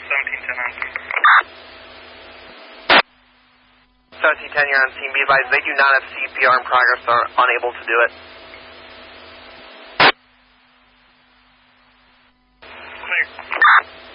1710 on scene. 1710, you're on scene. Be advised, they do not have CPR in progress, are unable to do it.